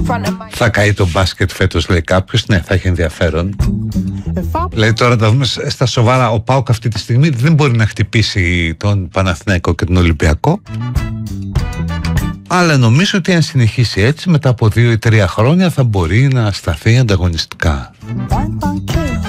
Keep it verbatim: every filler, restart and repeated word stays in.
Θα καεί το μπάσκετ φέτος, λέει κάποιος. Ναι, θα έχει ενδιαφέρον. Δηλαδή τώρα τα δούμε στα σοβαρά. Ο ΠΑΟΚ αυτή τη στιγμή δεν μπορεί να χτυπήσει τον Παναθηναϊκό και τον Ολυμπιακό. Αλλά νομίζω ότι αν συνεχίσει έτσι, μετά από δύο ή τρία χρόνια θα μπορεί να σταθεί ανταγωνιστικά.